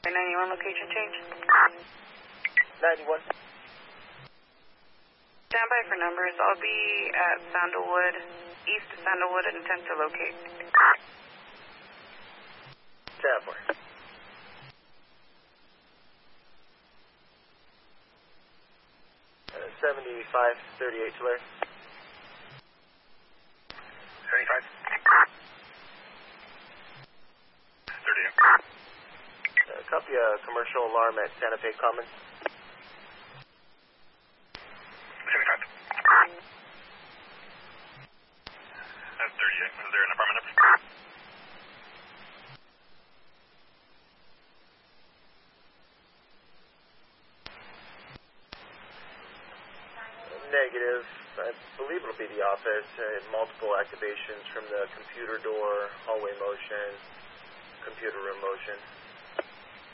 91 location change. 91. Stand by for numbers. I'll be at Sandalwood, east of Sandalwood, and attempt to locate. 10-4. Uh, 7538 Tulare. 75. 38. Copy a commercial alarm at Santa Fe Commons. 75. That's 38. Is there an apartment number? Negative. I believe it'll be the office. Multiple activations from the computer door, hallway motion, computer room motion.